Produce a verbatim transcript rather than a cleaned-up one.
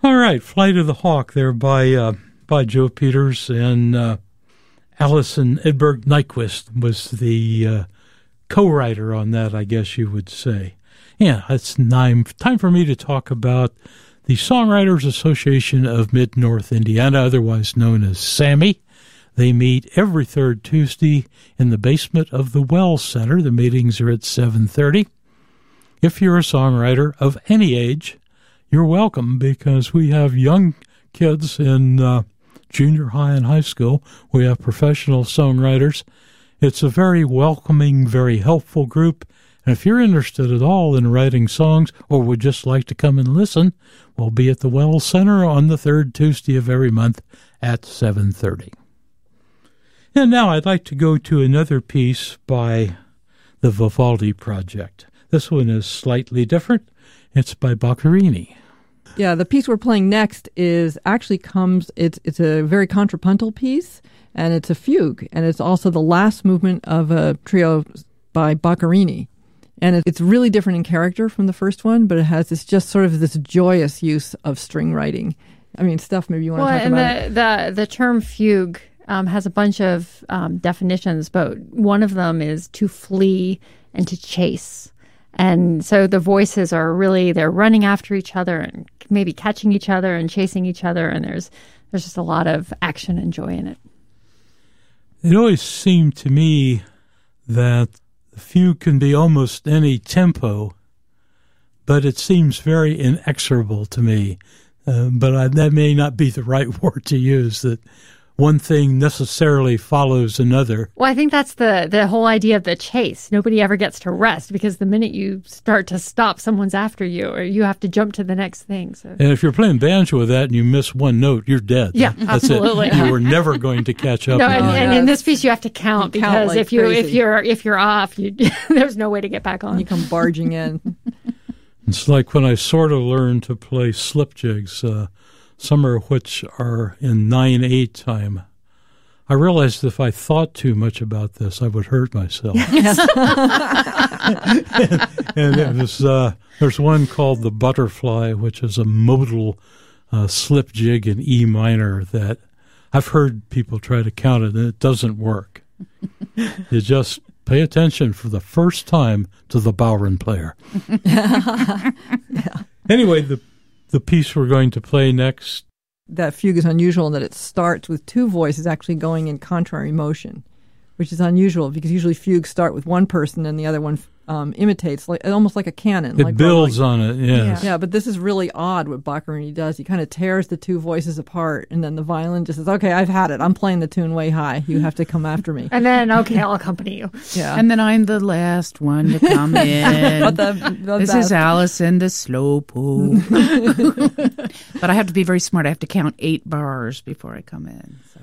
All right, Flight of the Hawk there by uh, by Joe Peters, and uh, Alison Edberg Nyquist was the uh, co-writer on that, I guess you would say. Yeah, it's time, time for me to talk about the Songwriters Association of Mid-North Indiana, otherwise known as SAMI. They meet every third Tuesday in the basement of the Wells Center. The meetings are at seven thirty. If you're a songwriter of any age, you're welcome, because we have young kids in uh, junior high and high school. We have professional songwriters. It's a very welcoming, very helpful group. And if you're interested at all in writing songs or would just like to come and listen, we'll be at the Wells Center on the third Tuesday of every month at seven thirty. And now I'd like to go to another piece by the Vivaldi Project. This one is slightly different. It's by Boccherini. Yeah, the piece we're playing next is actually comes, it's it's a very contrapuntal piece, and it's a fugue, and it's also the last movement of a trio by Boccherini. And it's really different in character from the first one, but it has this just sort of this joyous use of string writing. I mean, Steph, maybe you want well, to talk and about the, it. the the term fugue um, has a bunch of um, definitions, but one of them is to flee and to chase. And so the voices are really, they're running after each other and maybe catching each other and chasing each other, and there's there's just a lot of action and joy in it. It always seemed to me that the fugue can be almost any tempo, but it seems very inexorable to me. Uh, but I, that may not be the right word to use, that one thing necessarily follows another. Well, I think that's the, the whole idea of the chase. Nobody ever gets to rest, because the minute you start to stop, someone's after you, or you have to jump to the next thing. So. And if you're playing banjo with that and you miss one note, you're dead. Yeah, That's absolutely. it. You were never going to catch up. No, and, again. and in this piece, you have to count, You because count like if you crazy. if you're if you're off, you, there's no way to get back on. You come barging in. It's like when I sort of learned to play slip jigs, uh, some of which are in nine eight time. I realized if I thought too much about this, I would hurt myself. and, and it was, uh, there's one called the Butterfly, which is a modal uh, slip jig in E minor that I've heard people try to count it, and it doesn't work. You just pay attention for the first time to the Bowron player. Yeah. Anyway, the the piece we're going to play next. That fugue is unusual in that it starts with two voices actually going in contrary motion, which is unusual because usually fugues start with one person and the other one um, imitates, like almost like a canon. It like builds like, on it, yes. Yeah, but this is really odd what Boccherini does. He kind of tears the two voices apart, and then the violin just says, okay, I've had it. I'm playing the tune way high. You have to come after me. And then, okay, I'll accompany you. Yeah. And then I'm the last one to come in. But the, the this best. is Allison, the slowpoke. But I have to be very smart. I have to count eight bars before I come in.